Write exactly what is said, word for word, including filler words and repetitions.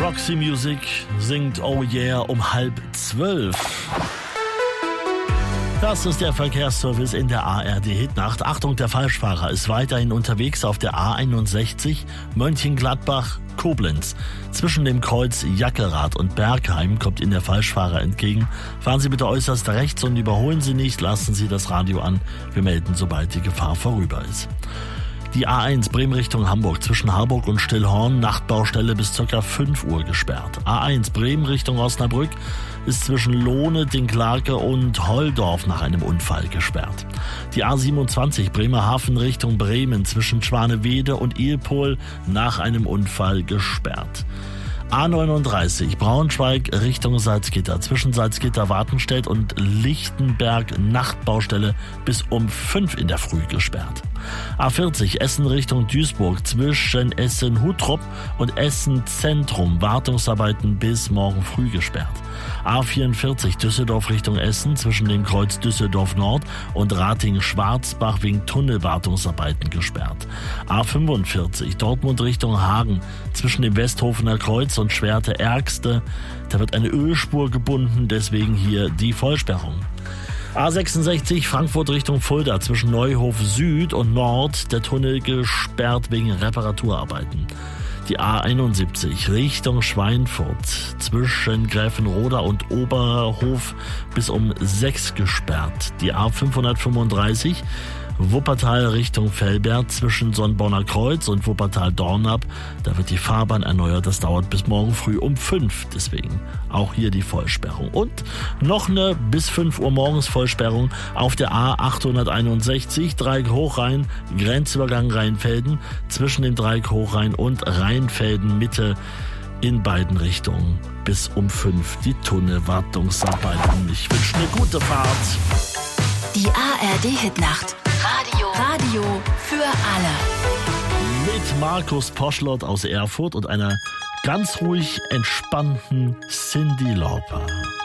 Roxy Music singt Oh Yeah um halb zwölf. Das ist der Verkehrsservice in der A R D-Hitnacht. Achtung, der Falschfahrer ist weiterhin unterwegs auf der A einundsechzig Mönchengladbach-Koblenz. Zwischen dem Kreuz Jackerath und Bergheim kommt Ihnen der Falschfahrer entgegen. Fahren Sie bitte äußerst rechts und überholen Sie nicht. Lassen Sie das Radio an. Wir melden, sobald die Gefahr vorüber ist. Die A eins Bremen Richtung Hamburg zwischen Harburg und Stillhorn, Nachtbaustelle bis ca. fünf Uhr gesperrt. A eins Bremen Richtung Osnabrück ist zwischen Lohne, Dinklage und Holdorf nach einem Unfall gesperrt. Die A siebenundzwanzig Bremerhaven Richtung Bremen zwischen Schwanewede und Ilpol nach einem Unfall gesperrt. A neununddreißig Braunschweig Richtung Salzgitter zwischen Salzgitter-Wartenstedt und Lichtenberg Nachtbaustelle bis um fünf in der Früh gesperrt. A vierzig Essen Richtung Duisburg zwischen Essen-Huttrop und Essen-Zentrum Wartungsarbeiten bis morgen früh gesperrt. A vierundvierzig Düsseldorf Richtung Essen zwischen dem Kreuz Düsseldorf Nord und Rating-Schwarzbach wegen Tunnelwartungsarbeiten gesperrt. A fünfundvierzig Dortmund Richtung Hagen zwischen dem Westhofener Kreuz und Schwerte-Ärgste. Da wird eine Ölspur gebunden, deswegen hier die Vollsperrung. A sechsundsechzig Frankfurt Richtung Fulda zwischen Neuhof Süd und Nord, der Tunnel gesperrt wegen Reparaturarbeiten. Die A einundsiebzig Richtung Schweinfurt zwischen Gräfenroda und Oberhof bis um sechs gesperrt. Die A fünfhundertfünfunddreißig Wuppertal Richtung Velbert zwischen Sonnborner Kreuz und Wuppertal-Dornap. Da wird die Fahrbahn erneuert. Das dauert bis morgen früh um fünf. Deswegen auch hier die Vollsperrung. Und noch eine bis fünf Uhr morgens Vollsperrung auf der A achthunderteinundsechzig Dreieck Hochrhein, Grenzübergang Rheinfelden zwischen dem Dreieck Hochrhein und Rheinfelden Mitte in beiden Richtungen bis um fünf die Tunnelwartungsarbeiten. Ich wünsche eine gute Fahrt. Die A R D-Hitnacht. Radio. Radio für alle. Mit Markus Poschlott aus Erfurt und einer ganz ruhig entspannten Cyndi Lauper.